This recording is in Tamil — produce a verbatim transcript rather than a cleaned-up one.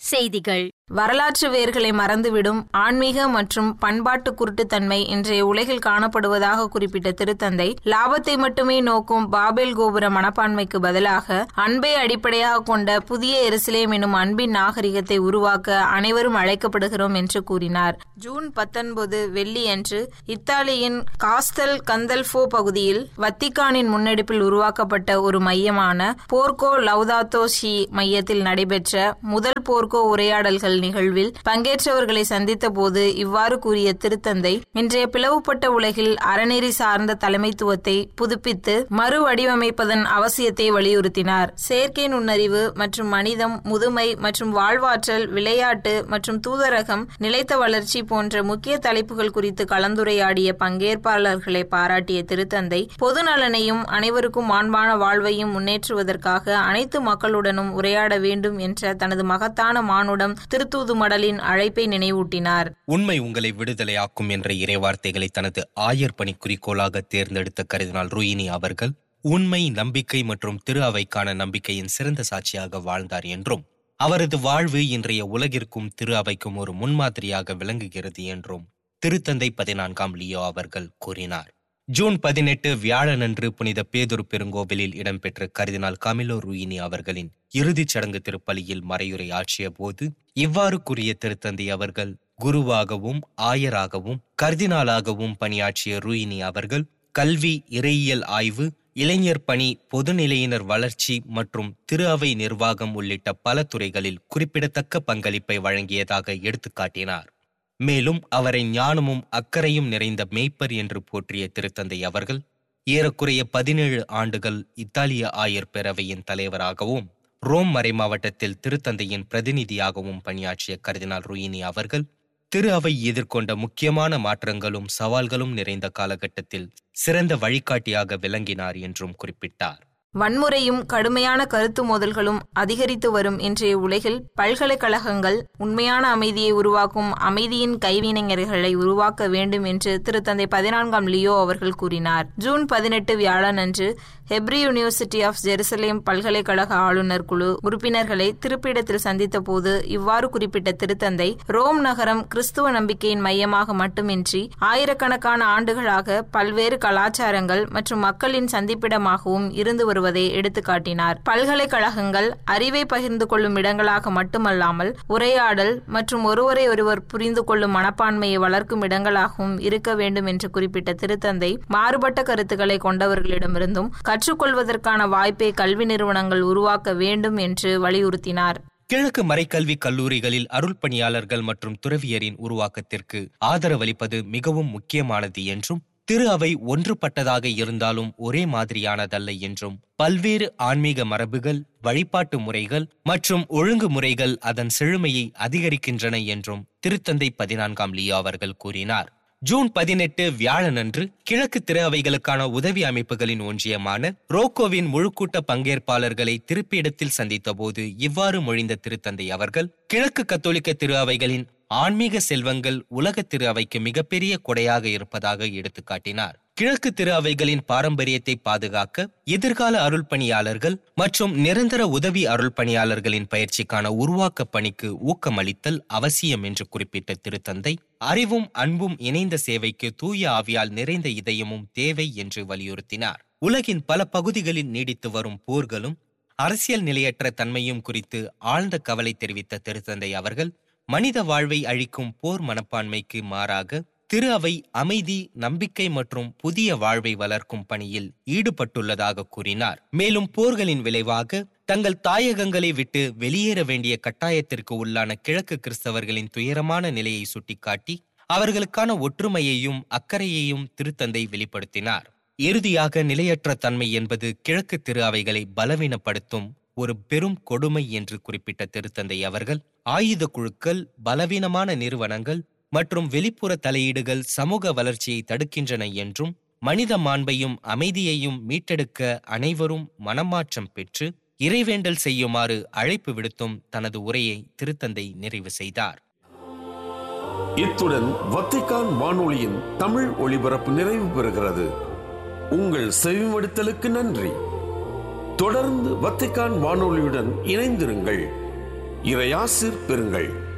செய்திகள். வரலாற்று வேர்களை மறந்துவிடும் ஆன்மீக மற்றும் பண்பாட்டு குருட்டுத்தன்மை இன்றைய உலகில் காணப்படுவதாக குறிப்பிட்ட திருத்தந்தை, லாபத்தை மட்டுமே நோக்கும் பாபேல் கோபுர மனப்பான்மைக்கு பதிலாக அன்பை அடிப்படையாக கொண்ட புதிய எருசலேம் எனும் அன்பின் நாகரிகத்தை உருவாக்க அனைவரும் அழைக்கப்படுகிறோம் என்று கூறினார். ஜூன் பத்தொன்பது வெள்ளியன்று இத்தாலியின் காஸ்தல் கந்தல்ஃபோ பகுதியில் வத்திக்கானின் முன்னெடுப்பில் உருவாக்கப்பட்ட ஒரு மையமான போர்கோ லவுதாத்தோ சி மையத்தில் நடைபெற்ற முதல் போர்கோ உரையாடல்கள் நிகழ்வில் பங்கேற்றவர்களை சந்தித்த போது இவ்வாறு கூறிய திருத்தந்தை, இன்றைய பிளவுபட்ட உலகில் அறநெறி சார்ந்த தலைமைத்துவத்தை புதுப்பித்து மறு வடிவமைப்பதன் அவசியத்தை வலியுறுத்தினார். செயற்கை நுண்ணறிவு மற்றும் மனிதம், முதுமை மற்றும் வாழ்வாற்றல், விளையாட்டு மற்றும் தூதரகம், நிலைத்த வளர்ச்சி போன்ற முக்கிய தலைப்புகள் குறித்து கலந்துரையாடிய பங்கேற்பாளர்களை பாராட்டிய திருத்தந்தை, பொது நலனையும் அனைவருக்கும் மாண்பான வாழ்வையும் முன்னேற்றுவதற்காக அனைத்து மக்களுடனும் உரையாட வேண்டும் என்ற தனது மகத்தான மானுடம் திருத்தூது மடலின் அழைப்பை நினைவூட்டினார். உண்மை உங்களை விடுதலையாக்கும் என்ற இறைவார்த்தைகளை தனது ஆயர் பணி குறிக்கோளாக தேர்ந்தெடுத்த கர்தினால் ரூயினி அவர்கள் உண்மை, நம்பிக்கை மற்றும் திரு அவைக்கான நம்பிக்கையின் சிறந்த சாட்சியாக வாழ்ந்தார் என்றும், அவரது வாழ்வு இன்றைய உலகிற்கும் திரு அவைக்கும் ஒரு முன்மாதிரியாக விளங்குகிறது என்றும் திருத்தந்தை பதினான்காம் லியோ அவர்கள் கூறினார். ஜூன் பதினெட்டு வியாழனன்று புனித பேதுரு பெருங்கோவிலில் இடம்பெற்ற கர்தினால் காமிலோ ரூயினி அவர்களின் இறுதிச் சடங்கு திருப்பலியில் மறையுரை ஆற்றிய போது இவ்வாறு கூறிய திருத்தந்தை அவர்கள், குருவாகவும் ஆயராகவும் கர்தினாலாகவும் பணியாற்றிய ரூயினி அவர்கள் கல்வி, இறையியல் ஆய்வு, இளைஞர் பணி, பொதுநிலையினர் வளர்ச்சி மற்றும் திரு அவை நிர்வாகம் உள்ளிட்ட பல துறைகளில் குறிப்பிடத்தக்க பங்களிப்பை வழங்கியதாக எடுத்துக்காட்டினார். மேலும் அவரை ஞானமும் அக்கறையும் நிறைந்த மேய்ப்பர் என்று போற்றிய திருத்தந்தை அவர்கள் ஏறக்குறைய பதினேழு ஆண்டுகள் இத்தாலிய ஆயர் பேரவையின் தலைவராகவும் ரோம் மறைமாவட்டத்தில் திருத்தந்தையின் பிரதிநிதியாகவும் பணியாற்றிய கர்தினால் ரூயினி அவர்கள் திரு அவை எதிர்கொண்ட முக்கியமான மாற்றங்களும் சவால்களும் நிறைந்த காலகட்டத்தில் சிறந்த வழிகாட்டியாக விளங்கினார் என்றும் குறிப்பிட்டார். வன்முறையும் கடுமையான கருத்து மோதல்களும் அதிகரித்து வரும் இன்றைய உலகில் பல்கலைக்கழகங்கள் உண்மையான அமைதியை உருவாக்கும் அமைதியின் கைவினைஞர்களை உருவாக்க வேண்டும் என்று திருத்தந்தை பதினான்காம் லியோ அவர்கள் கூறினார். ஜூன் பதினெட்டு வியாழனன்று ஹெப்ரி யூனிவர்சிட்டி ஆஃப் ஜெருசலேம் பல்கலைக்கழக ஆளுநர் குழு உறுப்பினர்களை திருப்பிடத்தில் சந்தித்த போது இவ்வாறு குறிப்பிட்ட திருத்தந்தை, ரோம் நகரம் கிறிஸ்துவ நம்பிக்கையின் மையமாக மட்டுமின்றி ஆயிரக்கணக்கான ஆண்டுகளாக பல்வேறு கலாச்சாரங்கள் மற்றும் மக்களின் சந்திப்பிடமாகவும் இருந்து வருவதை எடுத்துக்காட்டினார். பல்கலைக்கழகங்கள் அறிவை பகிர்ந்து கொள்ளும் இடங்களாக மட்டுமல்லாமல் உரையாடல் மற்றும் ஒருவரை ஒருவர் புரிந்து கொள்ளும் மனப்பான்மையை வளர்க்கும் இடங்களாகவும் இருக்க வேண்டும் என்று குறிப்பிட்ட திருத்தந்தை, மாறுபட்ட கருத்துக்களை கொண்டவர்களிடமிருந்தும் கற்றுக்கொள்வதற்கான வாய்ப்பை கல்வி நிறுவனங்கள் உருவாக்க வேண்டும் என்று வலியுறுத்தினார். கிழக்கு மறைக்கல்வி கல்லூரிகளில் அருள் பணியாளர்கள் மற்றும் துறவியரின் உருவாக்கத்திற்கு ஆதரவளிப்பது மிகவும் முக்கியமானது என்றும், திரு அவை ஒன்றுபட்டதாக இருந்தாலும் ஒரே மாதிரியானதல்ல என்றும், பல்வேறு ஆன்மீக மரபுகள், வழிபாட்டு முறைகள் மற்றும் ஒழுங்குமுறைகள் அதன் செழுமையை அதிகரிக்கின்றன என்றும் திருத்தந்தை பதினான்காம் லியோ அவர்கள் கூறினார். ஜூன் பதினெட்டு வியாழனன்று கிழக்கு திரு அவைகளுக்கான உதவி அமைப்புகளின் ஒன்றியமான ரோக்கோவின் முழுக்கூட்ட பங்கேற்பாளர்களை திருப்பிடத்தில் சந்தித்த போது இவ்வாறு மொழிந்த திருத்தந்தை அவர்கள், கிழக்கு கத்தோலிக்க திரு அவைகளின் ஆன்மீக செல்வங்கள் உலக திரு அவைக்கு மிகப்பெரிய கொடையாக இருப்பதாக எடுத்துக்காட்டினார். கிழக்கு திரு அவைகளின் பாரம்பரியத்தை பாதுகாக்க எதிர்கால அருள் பணியாளர்கள் மற்றும் நிரந்தர உதவி அருள் பணியாளர்களின் பயிற்சிக்கான உருவாக்க பணிக்கு ஊக்கமளித்தல் அவசியம் என்று குறிப்பிட்ட திருத்தந்தை, அறிவும் அன்பும் இணைந்த சேவைக்கு தூய ஆவியால் நிறைந்த இதயமும் தேவை என்று வலியுறுத்தினார். உலகின் பல பகுதிகளில் நீடித்து வரும் போர்களும் அரசியல் நிலையற்ற தன்மையும் குறித்து ஆழ்ந்த கவலை தெரிவித்த திருத்தந்தை அவர்கள், மனித வாழ்வை அழிக்கும் போர் மனப்பான்மைக்கு மாறாக திரு அவை அமைதி, நம்பிக்கை மற்றும் புதிய வாழ்வை வளர்க்கும் பணியில் ஈடுபட்டுள்ளதாக கூறினார். மேலும் போர்களின் விளைவாக தங்கள் தாயகங்களை விட்டு வெளியேற வேண்டிய கட்டாயத்திற்கு உள்ளான கிழக்கு கிறிஸ்தவர்களின் துயரமான நிலையை சுட்டிக்காட்டி அவர்களுக்கான ஒற்றுமையையும் அக்கறையையும் திருத்தந்தை வெளிப்படுத்தினார். இறுதியாக, நிலையற்ற தன்மை என்பது கிழக்கு திரு அவைகளை பலவீனப்படுத்தும் ஒரு பெரும் கொடுமை என்று குறிப்பிட்ட திருத்தந்தை அவர்கள், ஆயுத குழுக்கள், பலவீனமான நிறுவனங்கள் மற்றும் வெளிப்புற தலையீடுகள் சமூக வளர்ச்சியை தடுக்கின்றன என்றும், மனித மாண்பையும் அமைதியையும் மீட்டெடுக்க அனைவரும் மனமாற்றம் பெற்று இறைவேண்டல் செய்யுமாறு அழைப்பு விடுத்தும் தனது உரையை திருத்தந்தை நிறைவு செய்தார். இத்துடன் வத்திக்கான் வானொலியின் தமிழ் ஒளிபரப்பு நிறைவு பெறுகிறது. உங்கள் செவிமடுத்தலுக்கு நன்றி. தொடர்ந்து வத்திக்கான் வானொலியுடன் இணைந்திருங்கள். இறையாசிர் பெறுங்கள்.